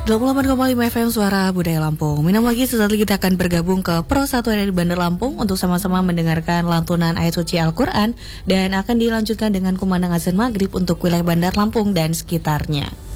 28,5 FM Suara Budaya Lampung. Minum lagi, sesaat lagi kita akan bergabung ke Pro 1 dari Bandar Lampung untuk sama-sama mendengarkan lantunan ayat suci Al-Quran dan akan dilanjutkan dengan kumandang azan maghrib untuk wilayah Bandar Lampung dan sekitarnya.